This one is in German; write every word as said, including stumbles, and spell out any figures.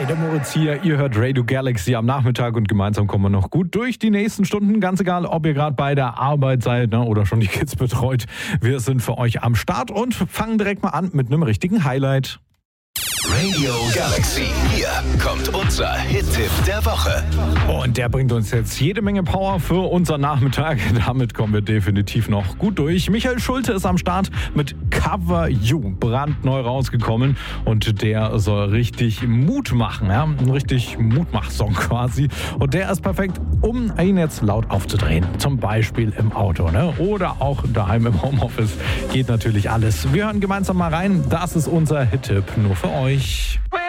Hi, der Moritz hier. Ihr hört Radio Galaxy am Nachmittag und gemeinsam kommen wir noch gut durch die nächsten Stunden. Ganz egal, ob ihr gerade bei der Arbeit seid, ne, oder schon die Kids betreut. Wir sind für euch am Start und fangen direkt mal an mit einem richtigen Highlight. Radio Galaxy, hier kommt unser Hit-Tipp der Woche. Und der bringt uns jetzt jede Menge Power für unseren Nachmittag. Damit kommen wir definitiv noch gut durch. Michael Schulte ist am Start mit Cover You, brandneu rausgekommen. Und der soll richtig Mut machen, ja? Ein richtig Mutmach-Song quasi. Und der ist perfekt, um ihn jetzt laut aufzudrehen. Zum Beispiel im Auto, ne? Oder auch daheim im Homeoffice. Geht natürlich alles. Wir hören gemeinsam mal rein. Das ist unser Hit-Tipp nur für euch.